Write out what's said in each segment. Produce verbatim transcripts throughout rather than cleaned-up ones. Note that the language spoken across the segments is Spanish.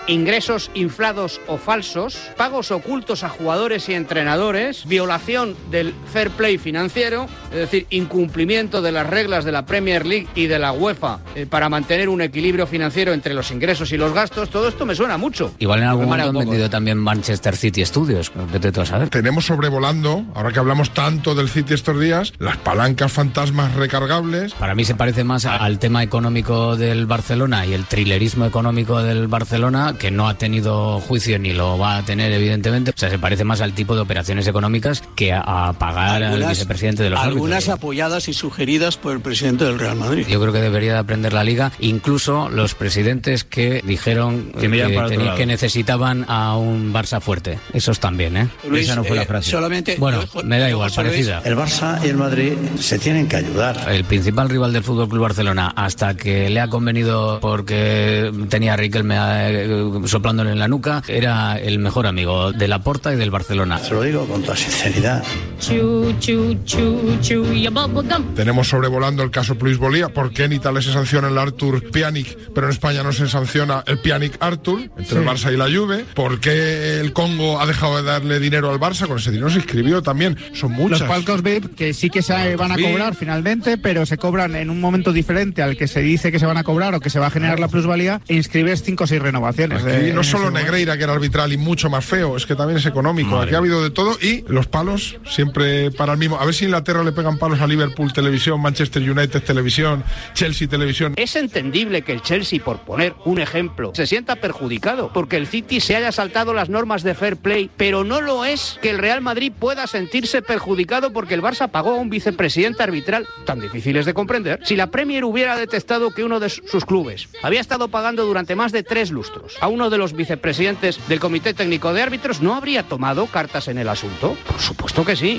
ingresos inflados o falsos, pagos ocultos a jugadores y entrenadores, violación del fair play financiero, es decir, incumplimiento de las reglas de la Premier League y de la UEFA eh, para mantener un equilibrio financiero entre los ingresos y los gastos. Todo esto me suena mucho. Igual en algún momento han vendido también Manchester City Studios, vete tú a saber. Tenemos sobrevolando, ahora que hablamos tanto del City estos días, las palancas fantasmas recargables. Para mí se parece más al tema económico del Barcelona y el trilerismo económico del Barcelona, que no ha tenido juicio ni lo va a tener, evidentemente. O sea, se parece más al tipo de operaciones económicas que a, a pagar algunas, al vicepresidente de los árbitros. Algunas apoyadas y sugeridas por el presidente del Real Madrid. Yo creo que debería de aprender la Liga, incluso los presidentes que dijeron que, que, tenía, que necesitaban a un Barça fuerte. Esos también, ¿eh? Luis, Esa no fue eh, la frase. Solamente, bueno, yo, me da igual, yo, parecida. El Barça y el Madrid se tienen que ayudar. El principal rival del Fútbol Club Barcelona, hasta que le ha convenido porque tenía a Riquelme eh, soplándole en la nuca, era el mejor amigo de Laporta y del Barcelona. Se lo digo con toda sinceridad. Chu, chu, chu, chu, Tenemos sobrevolando el caso Luis Bolía. ¿Por qué en Italia se sanciona el Artur Pjanic, pero en España no se sanciona el Pjanic Artur, entre sí. el Barça y la Juve? ¿Por qué el Congo ha dejado de darle dinero al Barça? Con ese dinero se inscribió también. Son muchas. Los palcos V I P que sí que se van a cobrar finalmente, pero se cobran en un momento diferente al que se dice que se van a cobrar o que se va a generar la plusvalía, e inscribes cinco o seis renovaciones. Aquí de, no solo Negreira, que era arbitral y mucho más feo, es que también es económico. Madre. Aquí ha habido de todo y los palos siempre para el mismo. A ver si Inglaterra le pegan palos a Liverpool Televisión, Manchester United Televisión, Chelsea Televisión. Es entendible que el Chelsea, por poner un ejemplo, se sienta perjudicado porque el City se haya saltado las normas de fair play, pero no lo es que el Real Madrid pueda sentirse perjudicado porque el Barça pagó a un vicepresidente arbitral. Tan difícil es de comprender. Si la Premier hubiera detectado que uno de sus clubes había estado pagando durante más de tres lustros a uno de los vicepresidentes del Comité Técnico de Árbitros, ¿no habría tomado cartas en el asunto? Por supuesto que sí.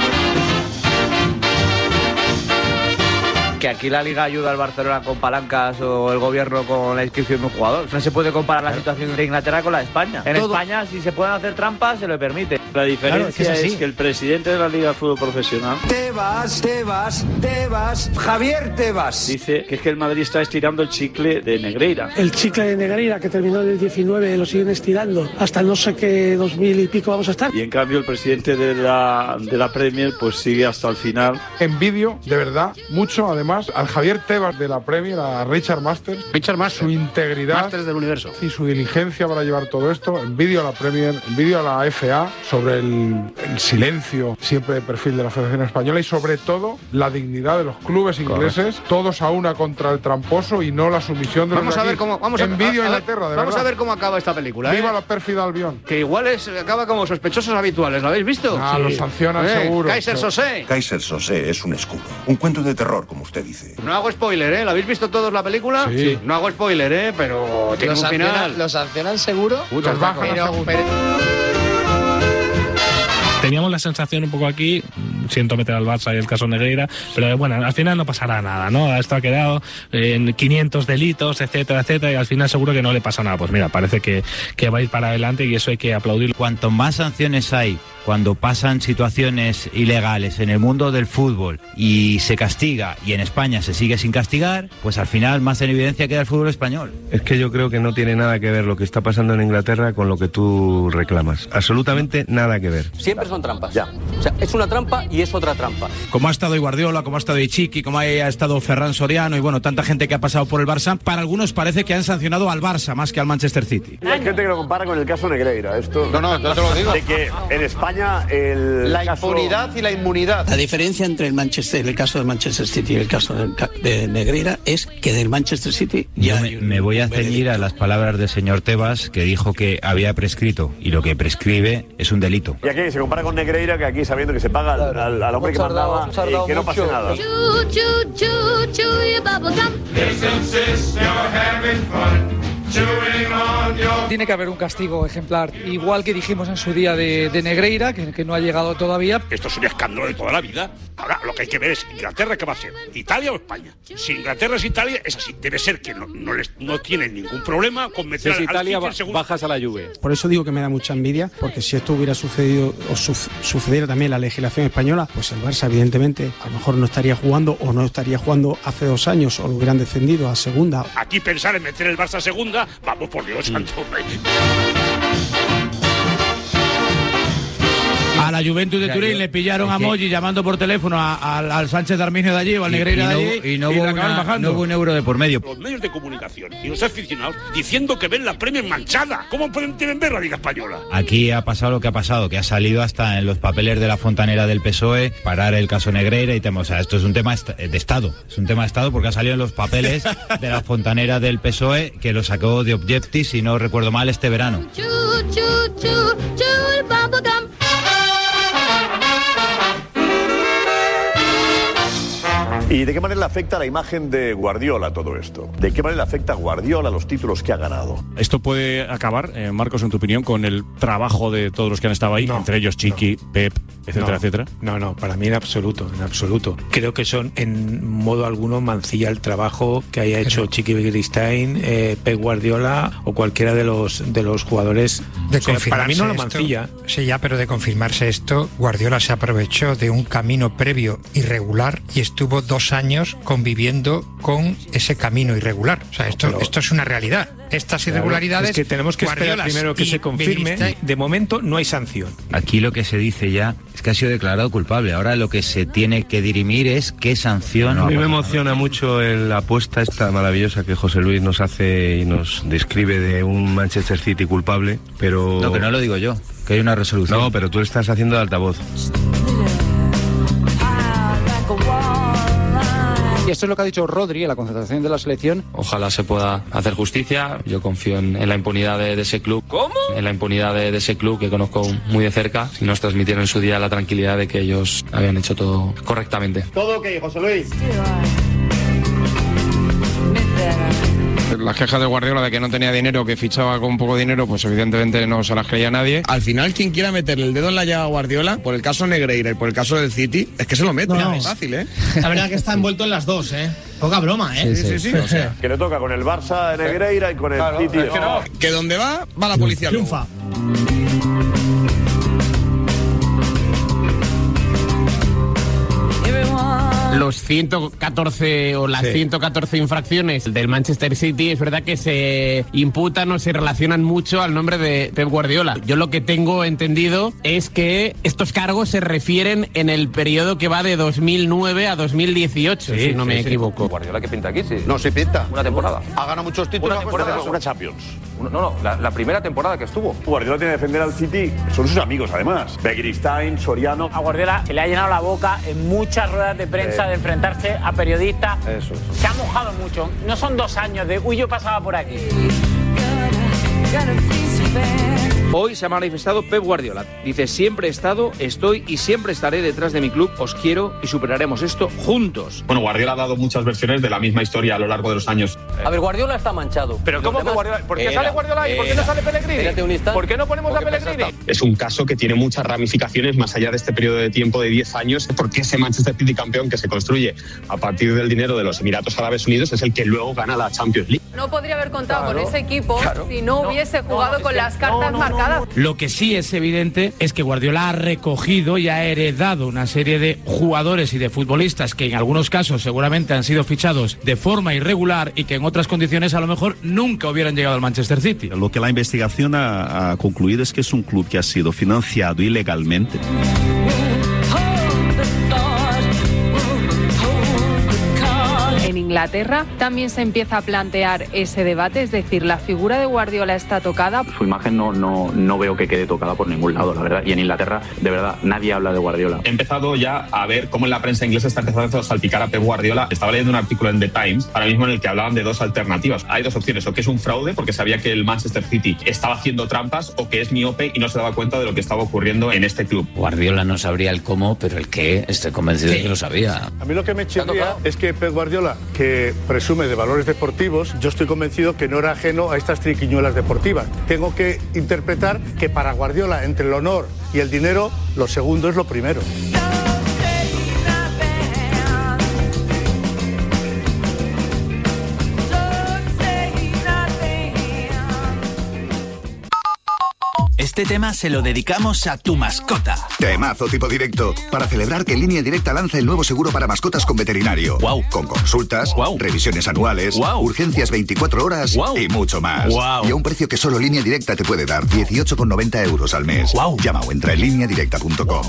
Que aquí la Liga ayuda al Barcelona con palancas o el gobierno con la inscripción de un jugador. No se puede comparar la situación de Inglaterra con la de España. En Todo. España, si se pueden hacer trampas, se lo permite. La diferencia claro, es, que es, es que el presidente de la Liga de Fútbol Profesional, Tebas, Tebas, Tebas, Javier Tebas, dice que es que el Madrid está estirando el chicle de Negreira. El chicle de Negreira, que terminó en el diecinueve, lo siguen estirando hasta no sé qué dos mil y pico vamos a estar. Y en cambio el presidente de la, de la Premier pues sigue hasta el final. Envidio, de verdad, mucho además al Javier Tebas de la Premier, a Richard Masters. Richard Masters. Su integridad. Masters del universo. Y su diligencia para llevar todo esto. Envidio a la Premier, envidio a la F A sobre el, el silencio siempre de perfil de la Federación Española y sobre todo la dignidad de los clubes ingleses. Correcto. Todos a una contra el tramposo y no la sumisión de vamos los a ver cómo vamos a, envidio a, a, a Inglaterra, de vamos verdad. a ver cómo acaba esta película. Viva ¿eh? la pérfida Albión. Que igual es, acaba como sospechosos habituales, ¿lo habéis visto? Ah, sí. Lo sancionan eh, seguro. Kaiser Sosé. Kaiser Sosé es un escudo. Un cuento de terror, como usted dice. No hago spoiler, ¿eh? ¿La habéis visto todos la película? Sí. sí. No hago spoiler, ¿eh? Pero tiene un final. ¿Lo sancionan seguro? Muchas bajas. Pero, pero... Teníamos la sensación un poco aquí, siento meter al Barça y el caso Negreira, pero bueno, al final no pasará nada, ¿no? Esto ha quedado en quinientos delitos, etcétera, etcétera, y al final seguro que no le pasa nada. Pues mira, parece que, que va a ir para adelante y eso hay que aplaudirlo. Cuanto más sanciones hay cuando pasan situaciones ilegales en el mundo del fútbol y se castiga y en España se sigue sin castigar, pues al final más en evidencia queda el fútbol español. Es que yo creo que no tiene nada que ver lo que está pasando en Inglaterra con lo que tú reclamas. Absolutamente nada que ver. Siempre son trampas. Ya. O sea, es una trampa y es otra trampa. Como ha estado Guardiola, como ha estado Ichiqui, como ha estado Ferran Soriano y bueno, tanta gente que ha pasado por el Barça, para algunos parece que han sancionado al Barça más que al Manchester City. Hay gente que lo compara con el caso Negreira. Esto no, no, yo te lo digo. De que en España el la caso... impunidad y la inmunidad. La diferencia entre el Manchester, el caso del Manchester City y el caso de, de Negreira es que del Manchester City ya Yo me, me voy a ceñir a las palabras del señor Tebas, que dijo que había prescrito y lo que prescribe es un delito. Y aquí se compara con Negreira, que aquí sabiendo que se paga al, al, al hombre que mandaba y que no pase nada. Tiene que haber un castigo ejemplar, igual que dijimos en su día de, de Negreira, que, que no ha llegado todavía. Esto es un escándalo de toda la vida. Ahora, lo que hay que ver es Inglaterra, ¿qué va a ser? ¿Italia o España? Si Inglaterra es Italia, es así. Debe ser que no, no, les, no tienen ningún problema con meter si al Italia ba segundo. Bajas a la Juve. Por eso digo que me da mucha envidia, porque si esto hubiera sucedido o su, sucediera también en la legislación española, pues el Barça evidentemente a lo mejor no estaría jugando o no estaría jugando hace dos años o lo hubieran descendido a segunda. Aquí pensar en meter el Barça a segunda, vamos por Dios santo. A la Juventus de Turín le pillaron a Moji llamando por teléfono a, a, al Sánchez de Arminio de allí o al Negreira de allí y no hubo una, no hubo un euro de por medio. Los medios de comunicación y los aficionados diciendo que ven la Premier manchada. ¿Cómo pueden ver la Liga Española? Aquí ha pasado lo que ha pasado, que ha salido hasta en los papeles de la fontanera del P S O E parar el caso Negreira y tema, o sea, esto es un tema de Estado, es un tema de Estado porque ha salido en los papeles de la fontanera del P S O E que lo sacó de Objective, si no recuerdo mal, este verano. ¿Y de qué manera le afecta la imagen de Guardiola todo esto? ¿De qué manera le afecta a Guardiola los títulos que ha ganado? Esto puede acabar, eh, Marcos, en tu opinión, con el trabajo de todos los que han estado ahí, no, entre ellos Chiqui, no. Pep, etcétera, no, etcétera. No, no, para mí en absoluto, en absoluto. Creo que son en modo alguno mancilla el trabajo que haya hecho Pero, Chiqui Begiristain, eh, Pep Guardiola o cualquiera de los de los jugadores. De o sea, para mí no lo mancilla. Esto, sí, ya, pero de confirmarse esto, Guardiola se aprovechó de un camino previo irregular y estuvo dos años conviviendo con ese camino irregular. O sea, esto, Pero, esto es una realidad. Estas irregularidades... Claro, es que tenemos que esperar primero que se confirme. De momento no hay sanción. Aquí lo que se dice ya es que ha sido declarado culpable. Ahora lo que se tiene que dirimir es qué sanción... A mí me emociona mucho la apuesta esta maravillosa que José Luis nos hace y nos describe de un Manchester City culpable, pero... No, que no lo digo yo, que hay una resolución. No, pero tú estás haciendo de altavoz. Y esto es lo que ha dicho Rodri en la concentración de la selección. Ojalá se pueda hacer justicia. Yo confío en, en la impunidad de, de ese club. ¿Cómo? En la impunidad de, de ese club que conozco muy de cerca. Y nos transmitieron en su día la tranquilidad de que ellos habían hecho todo correctamente. Todo ok, José Luis. Las quejas de Guardiola de que no tenía dinero, que fichaba con poco dinero, pues evidentemente no se las creía nadie. Al final, quien quiera meterle el dedo en la llaga a Guardiola, por el caso Negreira y por el caso del City, es que se lo mete, no, es fácil, ¿eh? La verdad que está envuelto en las dos, ¿eh? Poca broma, ¿eh? Sí, sí, sí. sí. O sea, que le toca con el Barça de Negreira y con el claro, City. Es que, no. que donde va, va la policía. Triunfa. Los ciento catorce o las sí. ciento catorce infracciones del Manchester City es verdad que se imputan o se relacionan mucho al nombre de Pep Guardiola. Yo lo que tengo entendido es que estos cargos se refieren en el periodo que va de dos mil nueve a dos mil dieciocho, sí, si no sí, me sí. equivoco. ¿Guardiola qué pinta aquí? Sí. No, sí pinta. Una temporada. Ha ganado muchos títulos. Una, temporada, una Champions. Una, no, no, la, la primera temporada que estuvo. Guardiola tiene que defender al City. Son sus amigos, además. Begiristain, Soriano. A Guardiola se le ha llenado la boca en muchas ruedas de prensa eh. de enfrentarse a periodistas. Eso, eso. Se ha mojado mucho. No son dos años de uy, yo pasaba por aquí. Hoy se ha manifestado Pep Guardiola. Dice, siempre he estado, estoy y siempre estaré detrás de mi club. Os quiero y superaremos esto juntos. Bueno, Guardiola ha dado muchas versiones de la misma historia a lo largo de los años. A ver, Guardiola está manchado. ¿Pero cómo que Guardiola? ¿Por qué era, sale Guardiola ahí? ¿Por qué no sale Pellegrini? ¿Por qué no ponemos a Pellegrini? Es un caso que tiene muchas ramificaciones más allá de este periodo de tiempo de diez años, porque ese Manchester City campeón que se construye a partir del dinero de los Emiratos Árabes Unidos es el que luego gana la Champions League. No podría haber contado claro, con ese equipo claro, si no, no hubiese jugado no, no, con las que, cartas no, no, marcadas. No, no. Lo que sí es evidente es que Guardiola ha recogido y ha heredado una serie de jugadores y de futbolistas que en algunos casos seguramente han sido fichados de forma irregular y que en otras condiciones a lo mejor nunca hubieran llegado al Manchester City. Lo que la investigación ha, ha concluido es que es un club que ha sido financiado ilegalmente. En Inglaterra también se empieza a plantear ese debate, es decir, la figura de Guardiola está tocada. Su imagen no, no, no veo que quede tocada por ningún lado, la verdad. Y en Inglaterra, de verdad, nadie habla de Guardiola. He empezado ya a ver cómo en la prensa inglesa está empezando a salpicar a Pep Guardiola. Estaba leyendo un artículo en The Times, ahora mismo en el que hablaban de dos alternativas. Hay dos opciones, o que es un fraude, porque sabía que el Manchester City estaba haciendo trampas, o que es miope y no se daba cuenta de lo que estaba ocurriendo en este club. Guardiola no sabría el cómo, pero el qué, estoy convencido sí. de que lo sabía. A mí lo que me chirría es que Pep Guardiola, que presume de valores deportivos, yo estoy convencido que no era ajeno a estas triquiñuelas deportivas. Tengo que interpretar que para Guardiola, entre el honor y el dinero, lo segundo es lo primero. Este tema se lo dedicamos a tu mascota. Temazo tipo directo. Para celebrar que Línea Directa lanza el nuevo seguro para mascotas con veterinario. Wow. Con consultas, wow. revisiones anuales, wow. urgencias veinticuatro horas wow. y mucho más. Wow. Y a un precio que solo Línea Directa te puede dar, dieciocho con noventa euros al mes. Wow. Llama o entra en línea directa punto com.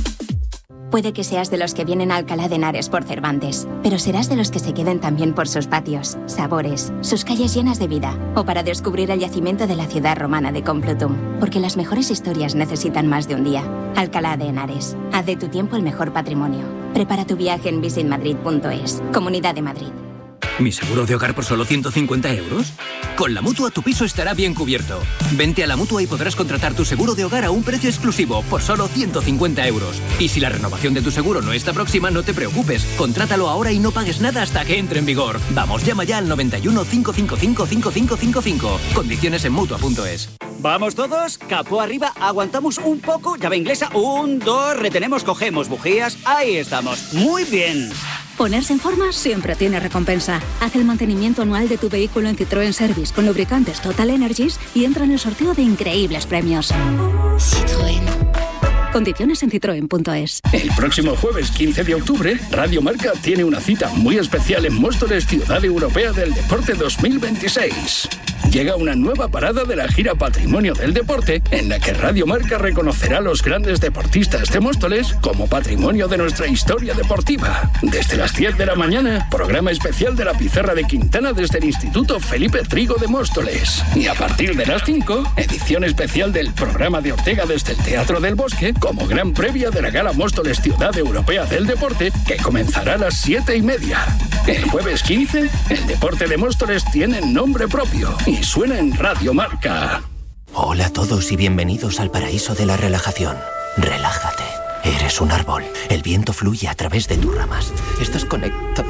Puede que seas de los que vienen a Alcalá de Henares por Cervantes, pero serás de los que se queden también por sus patios, sabores, sus calles llenas de vida, o para descubrir el yacimiento de la ciudad romana de Complutum, porque las mejores historias necesitan más de un día. Alcalá de Henares, haz de tu tiempo el mejor patrimonio. Prepara tu viaje en visit madrid punto es. Comunidad de Madrid. ¿Mi seguro de hogar por solo ciento cincuenta euros? Con la Mutua tu piso estará bien cubierto. Vente a la Mutua y podrás contratar tu seguro de hogar a un precio exclusivo por solo ciento cincuenta euros. Y si la renovación de tu seguro no está próxima, no te preocupes. Contrátalo ahora y no pagues nada hasta que entre en vigor. Vamos, llama ya al noventa y uno, cinco cinco cinco, cinco cinco cinco cinco. Condiciones en Mutua punto es. ¿Vamos todos? Capó arriba, aguantamos un poco, llave inglesa, un, dos, retenemos, cogemos bujías, ahí estamos. Muy bien. Ponerse en forma siempre tiene recompensa. Haz el mantenimiento anual de tu vehículo en Citroën Service con lubricantes Total Energies y entra en el sorteo de increíbles premios. Citroën. Condiciones en citroen punto es. El próximo jueves quince de octubre, Radio Marca tiene una cita muy especial en Móstoles, Ciudad Europea del Deporte dos mil veintiséis. Llega una nueva parada de la gira Patrimonio del Deporte, en la que Radio Marca reconocerá a los grandes deportistas de Móstoles como patrimonio de nuestra historia deportiva. Desde las diez de la mañana, programa especial de la Pizarra de Quintana desde el Instituto Felipe Trigo de Móstoles. Y a partir de las cinco, edición especial del programa de Ortega desde el Teatro del Bosque, como gran previa de la Gala Móstoles Ciudad Europea del Deporte, que comenzará a las siete y media. El jueves quince, el deporte de Móstoles tiene nombre propio y suena en Radio Marca. Hola a todos y bienvenidos al paraíso de la relajación. Relájate. Eres un árbol. El viento fluye a través de tus ramas. Estás conectado.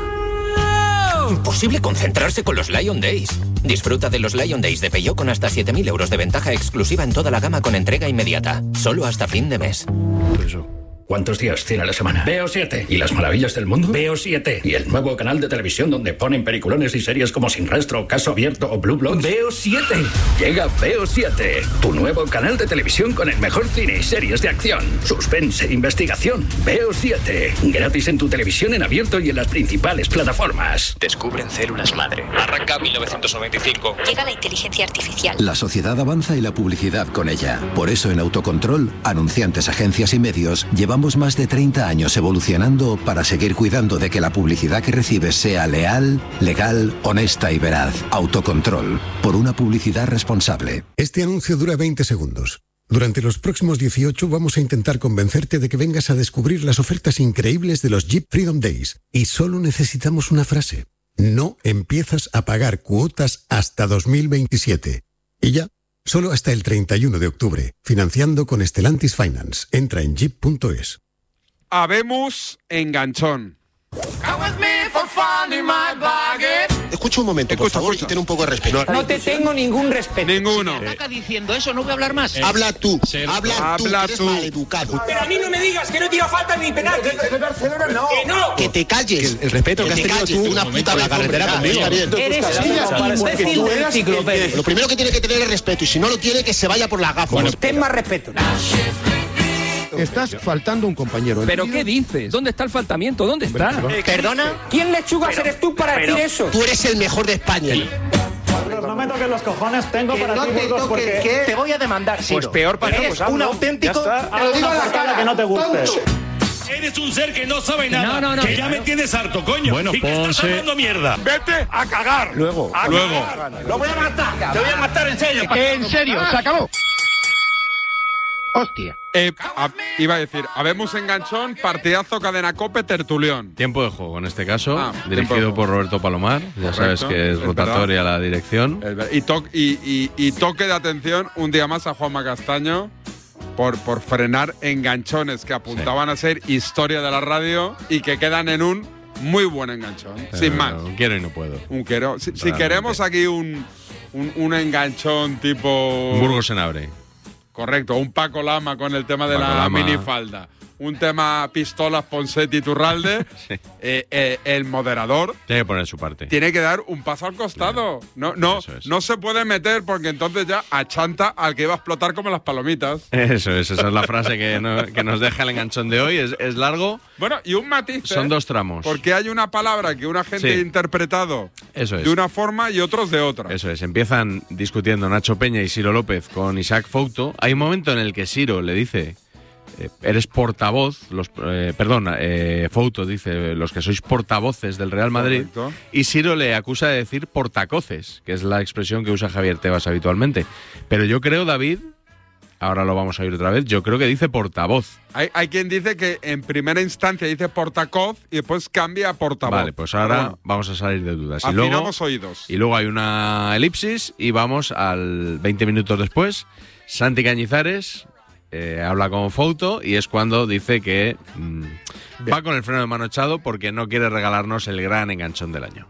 Imposible concentrarse con los Lion Days. Disfruta de los Lion Days de Peugeot con hasta siete mil euros de ventaja exclusiva en toda la gama con entrega inmediata. Solo hasta fin de mes. Eso. ¿Cuántos días tiene la semana? Veo siete. ¿Y las maravillas del mundo? Veo siete. ¿Y el nuevo canal de televisión donde ponen peliculones y series como Sin Rastro, Caso Abierto o Blue Bloods? Veo siete. Llega Veo siete, tu nuevo canal de televisión con el mejor cine y series de acción, suspense e investigación. Veo siete. Gratis en tu televisión en abierto y en las principales plataformas. Descubren células madre. Arranca mil novecientos noventa y cinco. Llega la inteligencia artificial. La sociedad avanza y la publicidad con ella. Por eso en Autocontrol, anunciantes, agencias y medios, llevamos más de treinta años evolucionando para seguir cuidando de que la publicidad que recibes sea leal, legal, honesta y veraz. Autocontrol, por una publicidad responsable. Este anuncio dura veinte segundos. Durante los próximos dieciocho vamos a intentar convencerte de que vengas a descubrir las ofertas increíbles de los Jeep Freedom Days. Y solo necesitamos una frase. No empiezas a pagar cuotas hasta dos mil veintisiete. Y ya. Solo hasta el treinta y uno de octubre. Financiando con Stellantis Finance. Entra en jeep punto es. Habemos enganchón. Escucha un momento, por escucha, favor, escucha. y ten un poco de respeto. No te tengo ningún respeto. Ninguno. Si me está diciendo eso, no voy a hablar más. Eh, habla tú, eh, habla tú, habla que eres tú. maleducado. Pero a mí no me digas que no tira falta ni penal. De Barcelona no. Que no. Que te calles. El, el respeto que, que has tenido calles, tú una puta vez la carretera por conmigo. Eres un imbécil del enciclopedia. Lo primero que tiene que tener es respeto, y si no lo tiene, que se vaya por las gafas. Bueno, ten más respeto. Estás faltando un compañero. ¿Pero qué dices? ¿Dónde está el faltamiento? ¿Dónde está? ¿Perdona? ¿Quién lechugas eres tú para decir eso? Tú eres el mejor de España. No me toques los cojones, tengo para no ti, te Burgos, toques, porque ¿qué? te voy a demandar, Siro. Pues peor para Eres nosotros, un ¿no? auténtico... Ya está. Te lo digo a la cara que no te guste. Eres un ser que no sabe nada, No, no, no. que ya Claro. me tienes harto, coño, Bueno, y que estás Ponce. hablando mierda. Vete a cagar. Luego, A luego. cagar. Lo voy a matar, te voy a matar en serio. En serio, se acabó. Hostia. Eh, a- iba a decir, habemos enganchón, partidazo, cadena cope, tertulión. Tiempo de juego, en este caso, Ah, tiempo de dirigido juego. por Roberto Palomar. Ya Correcto, sabes que es es rotatoria la dirección. Es ver- Y, to- y, y- y toque de atención un día más a Juanma Castaño por, por frenar enganchones que apuntaban a ser historia de la radio y que quedan en un muy buen enganchón. Sin Eh, más. Quiero y no puedo. Un quiero. Si, si Realmente. queremos aquí un, un, un enganchón tipo. Un Burgos en abre. Correcto, un Paco Lama con el tema de Paco la Lama. minifalda. un tema pistolas Ponseti Turralde, sí. eh, eh, el moderador tiene que poner su parte. Tiene que dar un paso al costado. No, no, no se puede meter porque entonces ya achanta al que iba a explotar como las palomitas. Eso es, esa es la frase que, no, que nos deja el enganchón de hoy. Es, es largo. Bueno, y un matiz. Son ¿eh? dos tramos. Porque hay una palabra que una gente sí. ha interpretado Eso es. de una forma y otros de otra. Eso es. Empiezan discutiendo Nacho Peña y Ciro López con Isaac Fouto. Hay un momento en el que Ciro le dice... Eh, eres portavoz, los, eh, perdón, eh, Fouto dice, los que sois portavoces del Real Madrid. Correcto. Y Ciro le acusa de decir portacoces, que es la expresión que usa Javier Tebas habitualmente. Pero yo creo, David, ahora lo vamos a oír otra vez, yo creo que dice portavoz. Hay, hay quien dice que en primera instancia dice portacoz y después cambia a portavoz. Vale, pues ahora bueno, vamos a salir de dudas. Afinamos y luego, oídos. Y luego hay una elipsis y vamos al veinte minutos después. Santi Cañizares... Eh, habla con Fouto y es cuando dice que mmm, va con el freno de mano echado porque no quiere regalarnos el gran enganchón del año.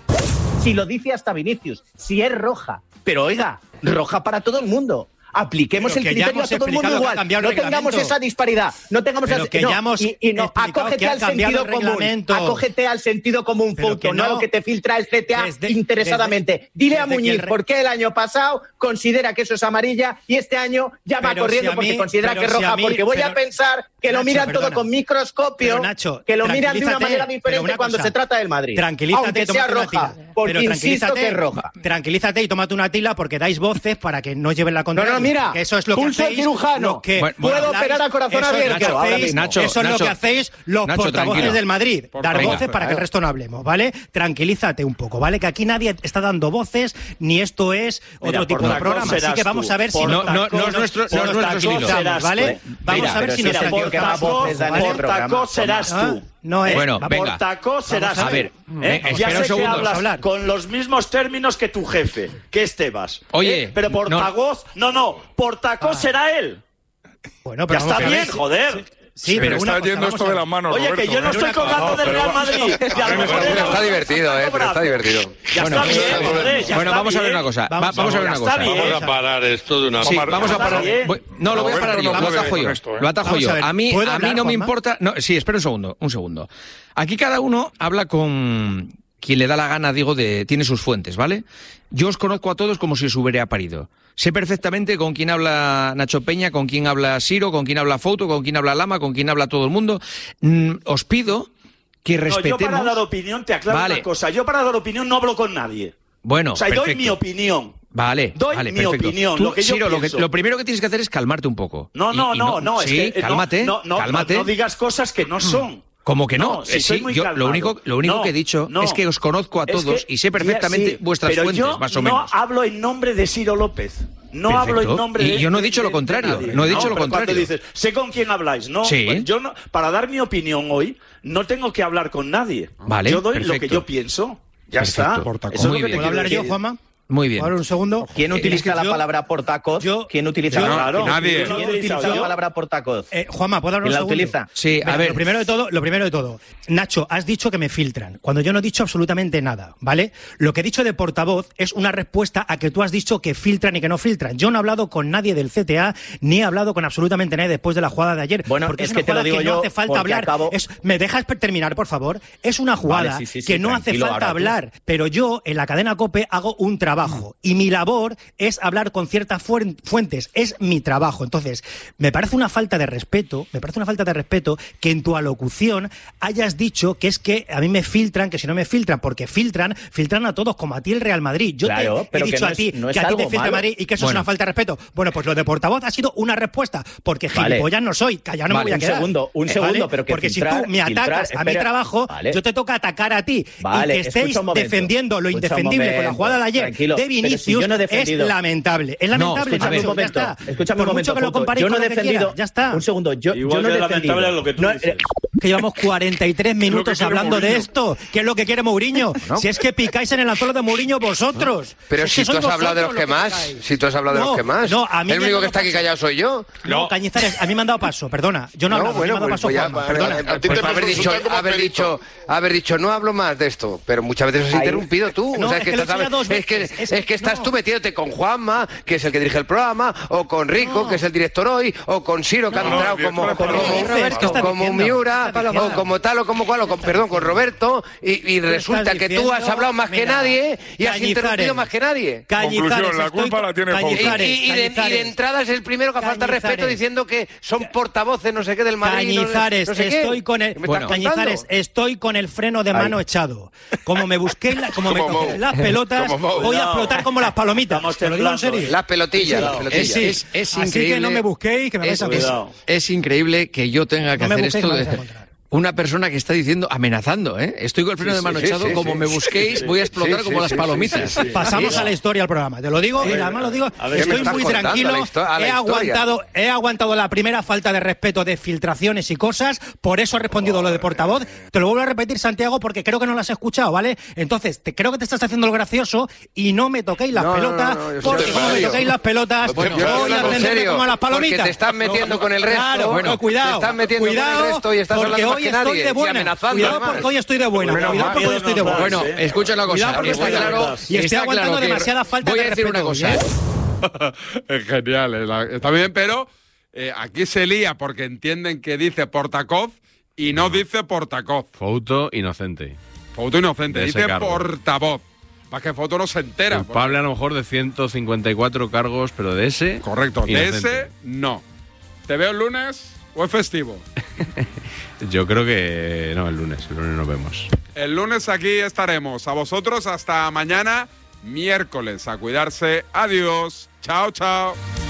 Si lo dice hasta Vinicius, si es roja, pero oiga, roja para todo el mundo. Apliquemos el criterio a todo el mundo igual. No tengamos esa disparidad. No tengamos esa, que no, ya hemos y, y no, acógete al sentido común. Acógete al sentido común, Fouto, no a lo que te filtra el C T A desde, interesadamente. Desde, Dile desde a Muñiz re... por qué el año pasado considera que eso es amarilla y este año ya va corriendo si porque mí, considera que es roja. Si mí, porque voy pero, a pensar que Nacho, lo miran perdona, todo con microscopio, Nacho, que lo miran de una manera diferente cuando cosa, se trata del Madrid. Tranquilízate, aunque sea roja, porque insisto que es roja. Tranquilízate y tómate una tila porque dais voces para que no lleven la contraria. No, no, mira, eso es lo que pulso hacéis, cirujano, que bueno, puedo bueno, operar a corazón abierto. Eso, hacéis, Nacho, eso es Nacho, lo que hacéis los Nacho, portavoces tranquilo. del Madrid, Por dar venga, voces para que el resto no hablemos, ¿vale? Tranquilízate un poco, ¿vale? Que aquí nadie está dando voces, ni esto es otro Mira, tipo de programa. Así que vamos a ver si no, no, no es nuestro estilo, ¿vale? Vamos a ver si nos Portacós serás tú. No es. Bueno, venga. Portacós serás tú. A ver, ¿eh? Ya sé que hablas hablar. con los mismos términos que tu jefe, que es Tebas. Oye, ¿eh? Pero portavoz, no, no, no portacós ah. será él. Bueno, pero ya está bien, sí, joder. Sí. Sí, pero, pero está yendo esto de las manos. Oye, Roberto, que yo no estoy colgando del Real Madrid. Está divertido, eh, pero está divertido. Ya bueno, está bien, hombre, ya bueno, está vamos bien. a ver una cosa. Vamos, vamos a ver una cosa. Vamos a parar esto de una sí, vamos a parar. Voy, no, lo voy a parar yo. Lo atajo yo. Lo atajo yo. A mí, a mí no me importa. No, sí, espera un segundo, un segundo. Aquí cada uno habla con quien le da la gana, digo, de tiene sus fuentes, ¿vale? Yo os conozco a todos como si os hubiera parido. Sé perfectamente con quién habla Nacho Peña, con quién habla Ciro, con quién habla Fouto, con quién habla Lama, con quién habla todo el mundo. Mm, os pido que respetemos... No, yo para dar opinión, te aclaro vale. una cosa. Yo para dar opinión no hablo con nadie. Bueno, O sea, perfecto. doy mi opinión. Vale, doy vale, mi perfecto. opinión, Tú, lo que yo Ciro, pienso. Lo, que, lo primero que tienes que hacer es calmarte un poco. No, no, y, y no, no, sí, es que... cálmate, no, no, cálmate. No, no digas cosas que no son. ¿Cómo que no? no si eh, sí, yo calmado. lo único, lo único no, que he dicho no. es que os conozco a todos es que, y sé perfectamente sí, vuestras pero fuentes, yo más o no menos. No hablo en nombre de Ciro López. No Perfecto. hablo en nombre de... Y yo no he dicho lo contrario. No he dicho no, lo pero contrario. Cuando dices, sé con quién habláis, no. Sí. Pues yo no, para dar mi opinión hoy, no tengo que hablar con nadie. Vale, yo doy perfecto. lo que yo pienso. Ya Perfecto. está. Eso Muy es lo que bien. te ¿Puedo hablar decir. yo, Juanma? Muy bien. Ahora un segundo. ¿Quién utiliza eh, la yo, palabra portacoz? Yo, ¿Quién utiliza yo, la claro, nadie. ¿Quién utiliza la palabra portacoz? Eh, Juanma, ¿puedo hablar un ¿Quién la segundo? utiliza? Sí, Venga, a ver. Lo primero de todo, lo primero de todo. Nacho, has dicho que me filtran, cuando yo no he dicho absolutamente nada, ¿vale? Lo que he dicho de portavoz es una respuesta a que tú has dicho que filtran y que no filtran. Yo no he hablado con nadie del C T A, ni he hablado con absolutamente nadie después de la jugada de ayer. Bueno, porque es, es una que te lo digo que yo no hace falta hablar. Acabo... Es, ¿Me dejas terminar, por favor? Es una jugada vale, sí, sí, sí, que no hace falta hablar, pero yo en la cadena COPE hago un trabajo y mi labor es hablar con ciertas fuentes, es mi trabajo. Entonces, me parece una falta de respeto, me parece una falta de respeto que en tu alocución hayas dicho que es que a mí me filtran, que si no me filtran, porque filtran, filtran a todos, como a ti el Real Madrid. Yo claro, te pero he dicho no a ti es, no que a ti te filtra el Madrid y que eso bueno. es una falta de respeto. Bueno, pues lo de portavoz ha sido una respuesta, porque vale. gilipollas no soy, que ya no vale, me voy a quedar. Un segundo, un eh, segundo, ¿vale? pero que Porque filtrar, si tú me atacas filtrar, a mi espera, trabajo, vale. yo te toca atacar a ti. Vale, y que estéis defendiendo lo indefendible con la jugada de ayer tranquilo, de Vinicius si no es lamentable. Es lamentable. No, escúchame un momento, ya está. escúchame Por un momento, mucho que lo comparéis yo no he con lo que defendido, quieras, ya está. Un segundo, yo, Igual yo no he de defendido. lamentable es lo que tú no, dices. que llevamos cuarenta y tres minutos hablando Mourinho. de esto. ¿Qué es lo que quiere Mourinho? No. Si es que picáis en el anzuelo de Mourinho vosotros. Pero es si que tú sois has hablado de los vosotros que los más, picáis. si tú has hablado de No, los que más. no, a mí el me único han que está dado aquí callado soy yo. No, Cañizares, a mí me han dado paso, perdona. Yo no, he hablado, bueno, a mí me ha dado pues, paso pues ya, Juanma, pero, perdona. eh, pues haber dicho, haber dicho, haber dicho, no hablo más de esto, pero muchas veces has interrumpido tú. No, o sea, es es que, que lo estás, he hecho ya dos es que, veces, es, es- que estás no. tú metiéndote con Juanma, que es el que dirige el programa, o con Rico, que es el director hoy, o con Siro, que ha No, entrado no, como, director como, de como, Roberto, ¿qué estás como diciendo? Miura, ¿Qué estás o diciendo? como tal, o como cual, o con, perdón, con Roberto, y, y resulta que tú has diciendo? hablado más que Mira, nadie y has Cañizares. interrumpido más que nadie. Cañizares, Conclusión, la estoy culpa con- la tiene Fausto. Y, Cañizares, y- y de, y de Cañizares. entrada es el primero que a falta de respeto Cañizares. diciendo que son portavoces no sé qué del Madrid. no- Cañizares, no sé qué. estoy con el ¿Qué me estás Cañizares, contando? estoy con el freno de mano Ahí. echado. Como me busqué, la- como me Como toqué Mou. las pelotas, Como Mou. voy a No. explotar como las palomitas. Estamos Te lo digo en temblando, serio. Las pelotillas, las Cuidado. pelotillas. Es, es, es Así increíble. que no me busquéis, que me vais es, a es- Cuidado. es increíble que yo tenga que No me hacer busquéis, esto me de vais a encontrar. una persona que está diciendo, amenazando, ¿eh? Estoy con el freno Sí, de mano sí, echado, sí, como sí. me busquéis, voy a explotar Sí, como sí, las sí, palomitas. sí, sí, sí. Pasamos Sí, a la historia del programa. Te lo digo, y además lo digo, ¿Qué me estoy estás muy contando? tranquilo. A la histo- a la He historia. aguantado, he aguantado la primera falta de respeto de filtraciones y cosas, por eso he respondido lo de portavoz. Te lo vuelvo a repetir, Santiago, porque creo que no lo has escuchado, ¿vale? Entonces, te, creo que te estás haciendo lo gracioso y no me toquéis las No, no, pelotas, no, no, yo porque soy como me serio. toquéis las pelotas, Bueno, voy yo a hablo en encenderme serio, como a las palomitas. porque te estás metiendo con el resto. Claro, Bueno, cuidado. te estás metiendo con el cuidado, resto y estás porque hablando más hoy que estoy nadie, de y buena. amenazando, Cuidado además. porque hoy estoy de buena. Menos Cuidado mal. porque hoy estoy de buena. Bueno, ¿eh? escucha una cosa. Cuidado porque Está estoy de claro, buena. Y estoy está aguantando claro que- demasiada falta voy de a decir respeto una hoy, cosa. ¿eh? Es genial, es la- está bien, pero eh, aquí se lía porque entienden que dice Portakov y no dice Portakov. Fouto inocente. Fouto inocente, De ese dice cargo. portavoz. Para que Fouto no se entera. Culpable a lo mejor de ciento cincuenta y cuatro cargos, pero de ese. Correcto, de inocente. ese no. ¿Te veo el lunes o es festivo? Yo creo que. No, el lunes. El lunes nos vemos. El lunes aquí estaremos. A vosotros hasta mañana, miércoles. A cuidarse. Adiós. Chao, chao.